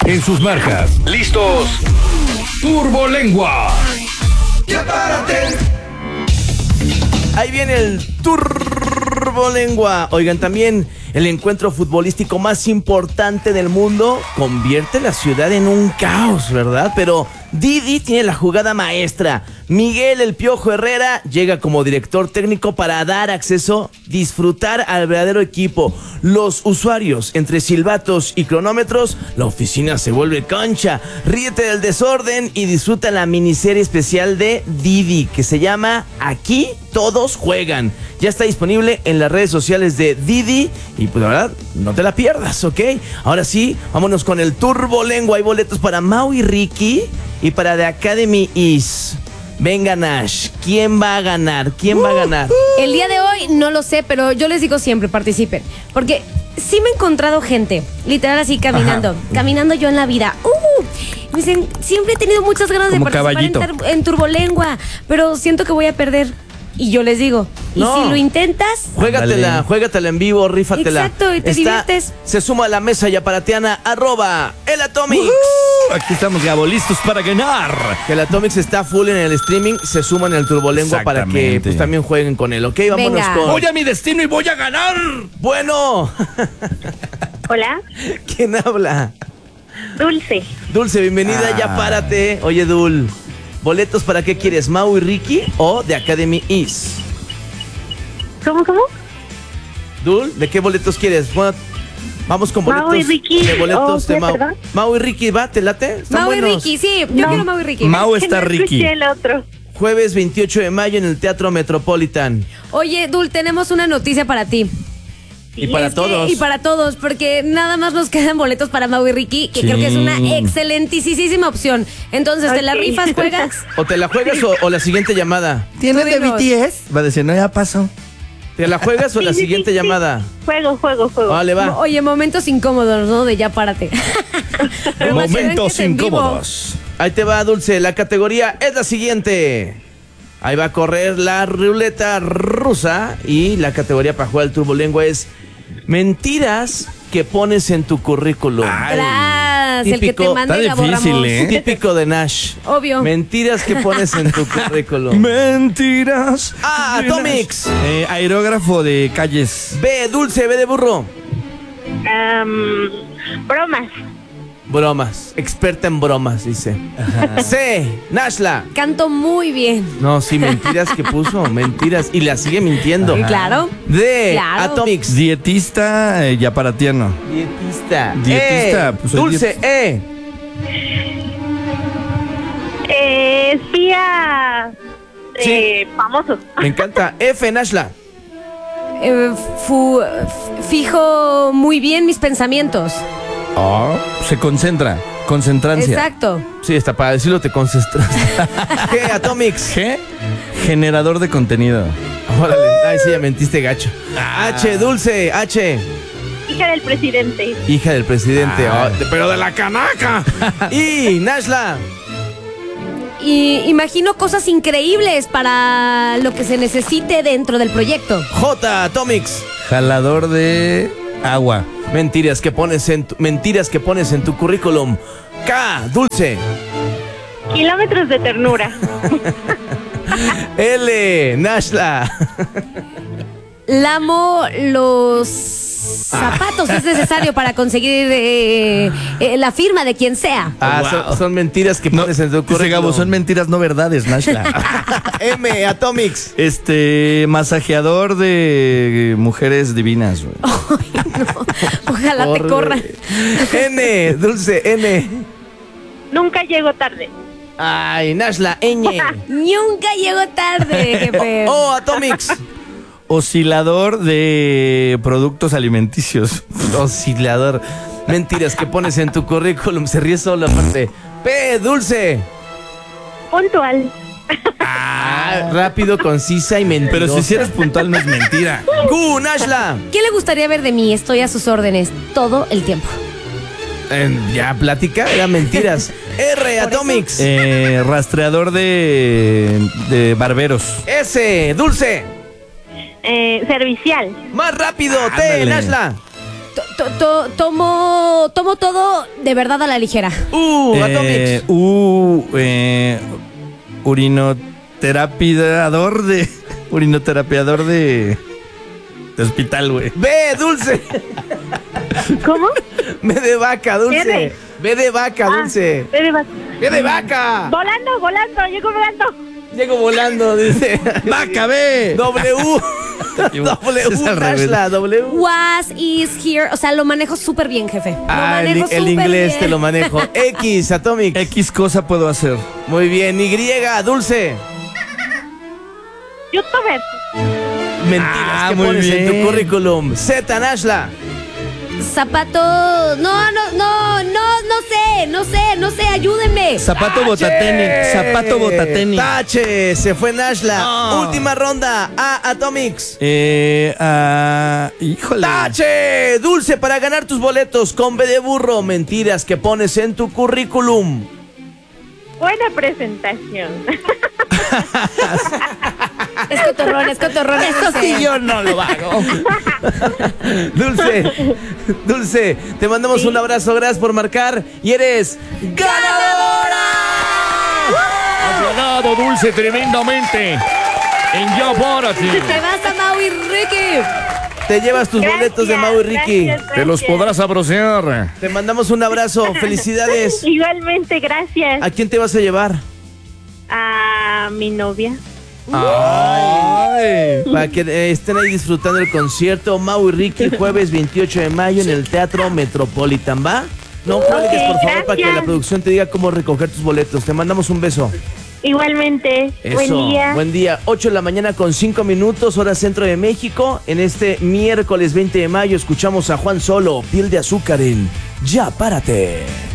En sus marcas. ¿Listos? ¡Turbolengua! ¡Ya párate! Ahí viene el Turbolengua. Oigan, también el encuentro futbolístico más importante del mundo convierte la ciudad en un caos, ¿verdad? Pero Didi tiene la jugada maestra. Miguel El Piojo Herrera llega como director técnico para dar acceso, disfrutar al verdadero equipo. Los usuarios, entre silbatos y cronómetros, la oficina se vuelve cancha. Ríete del desorden y disfruta la miniserie especial de Didi, que se llama Aquí Todos Juegan. Ya está disponible en las redes sociales de Didi y pues la verdad, no te la pierdas, ¿ok? Ahora sí, vámonos con el Turbolengua. Hay boletos para Mau y Ricky y para The Academy Is. Venga, Nash, ¿quién va a ganar? ¿Quién va a ganar? El día de hoy no lo sé, pero yo les digo siempre, participen. Porque sí me he encontrado gente, literal así caminando. Ajá. Caminando yo en la vida. Me dicen, siempre he tenido muchas ganas de Como participar en Turbolengua, pero siento que voy a perder. Y yo les digo, ¿y No. si lo intentas? Juégatela en vivo, rífatela. Exacto, y te diviertes. Se suma a la mesa yaparatiana, @El Atomics. Aquí estamos, Gabo, listos para ganar. Que el Atomics está full en el streaming, se suman en el Turbolengua para que Exactamente. pues, también jueguen con él, ¿ok? Vámonos Venga. con... Voy a mi destino y voy a ganar. Bueno, Hola, ¿quién habla? Dulce. Dulce, bienvenida, ya párate. Oye, Dul, ¿boletos para qué quieres? ¿Mau y Ricky o The Academy Is? ¿Cómo? Dul, ¿de qué boletos quieres? Bueno, vamos con boletos Mau y Ricky. de boletos ¿Qué, de Mau. perdón? Mau y Ricky, ¿va? ¿Te late? ¿Están Mau y buenos? Ricky, sí, yo quiero Mau y Ricky. Mau está No Ricky. escuché el otro. Jueves 28 de mayo en el Teatro Metropolitan. Oye, Dul, tenemos una noticia para ti. Y para Es que- todos. y para todos, porque nada más nos quedan boletos para Mau y Ricky, que Sí. creo que es una excelentísima opción. Entonces, ¿te la Ok. rifas, juegas? ¿O te la juegas o la siguiente llamada? ¿Tienes Tú de dinos. BTS? Va a decir, no, ya pasó. ¿Te la juegas o la Sí, sí, siguiente sí, sí. llamada? Juego. Vale, va. Oye, momentos incómodos, ¿no? De ya párate. Pero Momentos que es en vivo. incómodos. Ahí te va, Dulce. La categoría es la siguiente. Ahí va a correr la ruleta rusa y la categoría para jugar el Turbolengua es mentiras que pones en tu currículum. Tras, el que te Típico. manda Está Gabo difícil, Ramos. ¿eh? Típico de Nash. Obvio. Mentiras que pones en tu currículum. Mentiras. Ah, Atomics. Aerógrafo de calles. B, Dulce, B de burro. Bromas. Bromas. Experta en bromas, dice. C, Nashla. Canto muy bien. No, sí, mentiras que puso. Mentiras. Y la sigue mintiendo. Claro. D, Claro. Atomics. Dietista yaparatiano. Dietista. Dietista, pues soy Dulce, E. Espía. Sí. Famoso. Me encanta. F, Nashla. Fijo muy bien mis pensamientos. Se concentra. Concentrancia. Exacto. Sí, hasta para decirlo te concentras. G, Atomics. G. Generador de contenido. Órale. Ay, sí, ya mentiste gacho. H, Dulce, H. Hija del presidente. Hija del presidente. Ah. Oh, pero de la canaca. Y, Nashla. Y imagino cosas increíbles para lo que se necesite dentro del proyecto. J, Atomics. Jalador de agua. Mentiras que pones en tu currículum. K, Dulce. Kilómetros de ternura. L, Nashla. Lamo los zapatos, es necesario para conseguir la firma de quien sea. Wow. Son mentiras que pones en tu Dice currículum. Gabo, son mentiras, no verdades, Nashla. M, Atomics. Masajeador de mujeres divinas, güey. Ojalá te Corre. corran. N, Dulce, N. Nunca llego tarde. Ay, Nashla, Ñ. Nunca llego tarde, jefe. O, Atomics. Oscilador de productos alimenticios. Oscilador. Mentiras que pones en tu currículum. Se ríe solo aparte. P, Dulce. Puntual. Rápido, concisa y mentirosa. Pero si eres puntual no es mentira. Q, Nashla. ¿Qué le gustaría ver de mí? Estoy a sus órdenes todo el tiempo. Ya, plática, eran mentiras. R, Atomics. Rastreador de barberos. S, Dulce. Servicial. Más rápido, T, Ándale. Nashla. tomo todo de verdad a la ligera. Atomics. Urinoterapiador de hospital, güey. B, Dulce. ¿Cómo? B de vaca, Dulce. R. B de vaca, Dulce. B de vaca. B de vaca. Volando, llego volando. Llego volando, dice. ¡Vaca, ve! W. Es al revés. Nashla, W. Was, is, here. O sea, lo manejo súper bien, jefe. Lo manejo el súper inglés bien. te lo manejo. X, Atomic. X cosa puedo hacer. Muy bien. Y, Dulce. YouTuber. Mentiras que muy pones en bien. tu currículum. Z, Nashla. Zapato. No sé, ayúdenme. Zapato botatenis. Zapato botatenis. Tache, se fue Nashla. No. Última ronda. A, Atomics. Híjole. Tache, Dulce, para ganar tus boletos con B de burro. Mentiras que pones en tu currículum. Buena presentación. Es cotorrón. Esto sí yo no lo hago. Dulce, te mandamos un abrazo, gracias por marcar y eres ganadora. Has ganado, Dulce, tremendamente. En Ya Párate. Te vas a Mau y Ricky. Te llevas tus boletos de Mau y Ricky. Gracias. Te los podrás abrocear. Te mandamos un abrazo, felicidades. Igualmente, gracias. ¿A quién te vas a llevar? A mi novia. Para que estén ahí disfrutando el concierto Mau y Ricky, jueves 28 de mayo en el Teatro Metropolitan, ¿va? No cuelgues, por favor, para que gracias. la producción te diga cómo recoger tus boletos. Te mandamos un beso. Igualmente. Eso, Buen día. buen día. 8 de la mañana con 5 minutos, hora centro de México. En este miércoles 20 de mayo escuchamos a Juan Solo, Piel de Azúcar en Ya Párate.